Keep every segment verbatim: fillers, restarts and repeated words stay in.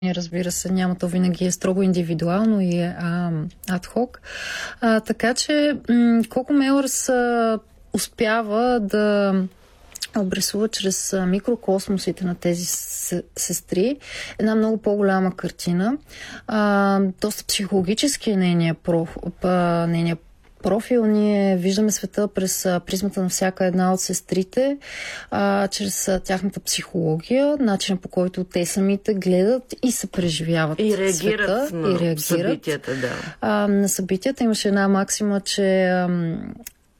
разбира се, няма, то винаги е строго индивидуално и е адхок. Така че м- Коко Мелърс а, успява да обрисува чрез микрокосмосите на тези сестри една много по-голяма картина. А, доста психологически е нейния, проф, а, нейния профил. Ние виждаме света през призмата на всяка една от сестрите, а, чрез а, тяхната психология, начина по който те самите гледат и се преживяват и реагират света, на и реагират събитията. Да. А, на събитията имаше една максима, че ам,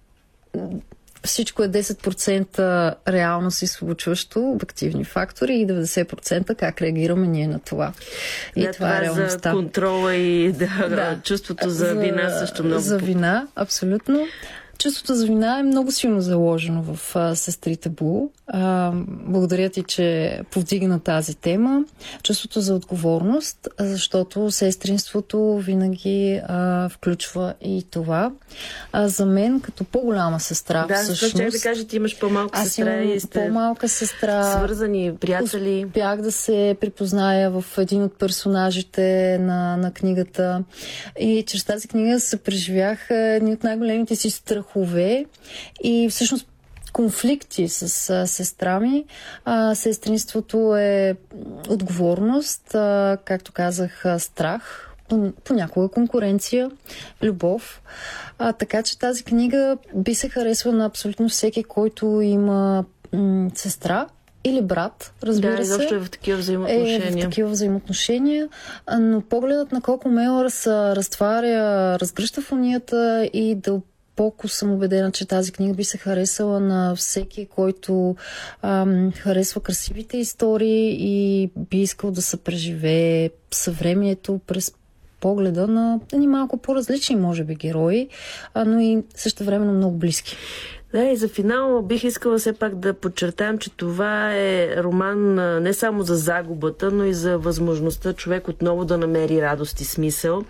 всичко е десет процента реалност и случващо, обективни фактори, и деветдесет процента как реагираме ние на това. И да, това, това е реалността. За контрола и да, да, чувството за, за вина също много. За вина, абсолютно. Чувството за вина е много силно заложено в а, сестрите Блу. А, благодаря ти, че повдигна тази тема. Чувството за отговорност, защото сестринството винаги а, включва и това. А, за мен, като по-голяма сестра, да, всъщност... Да, да кажа, ти имаш по-малка сестра и сте по-малка сестра, свързани, приятели. Успях да се припозная в един от персонажите на, на книгата. И чрез тази книга се преживях едни от най-големите си страхове и всъщност конфликти с а, сестра ми. А, сестринството е отговорност, а, както казах, а, страх, понякога конкуренция, любов. А, така че тази книга би се харесва на абсолютно всеки, който има м- сестра или брат, разбира да, се. Да, е в такива взаимоотношения. Е в такива взаимоотношения. Но погледът на Коко Мелърс разтваря, разгръща фонията и дълбоко съм убедена, че тази книга би се харесала на всеки, който ам, харесва красивите истории и би искал да се преживее съвремието през погледа на ни малко по-различни, може би, герои, а, но и същевременно много близки. Да, и за финал бих искала все пак да подчертаем, че това е роман не само за загубата, но и за възможността човек отново да намери радост и смисъл.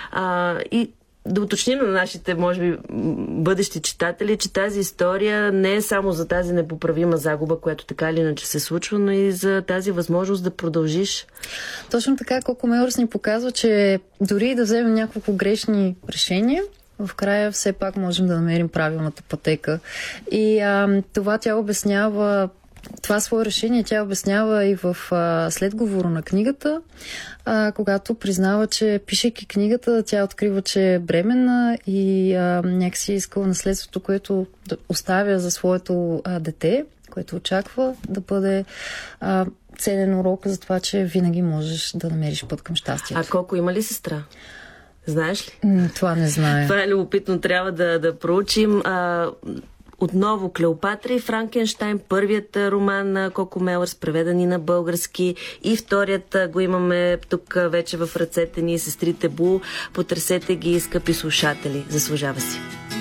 А, и да уточним на нашите, може би, бъдещи читатели, че тази история не е само за тази непоправима загуба, която така или иначе се случва, но и за тази възможност да продължиш. Точно така, Коко Мелърс ни показва, че дори да вземем няколко грешни решения, в края все пак можем да намерим правилната пътека. И а, това тя обяснява, това свое решение тя обяснява и в а, следговора на книгата, а, когато признава, че пишейки книгата, тя открива, че е бременна и а, някакси е искала наследството, което оставя за своето а, дете, което очаква да бъде а, ценен урок за това, че винаги можеш да намериш път към щастието. А Коко има ли сестра? Знаеш ли? Това не знае. Това е любопитно, трябва да, да проучим. А, отново Клеопатра и Франкенщайн, първият роман на Коко Мелърс, преведен и на български, и вторият го имаме тук вече в ръцете ни, сестрите Блу. Потресете ги, скъпи слушатели. Заслужава си.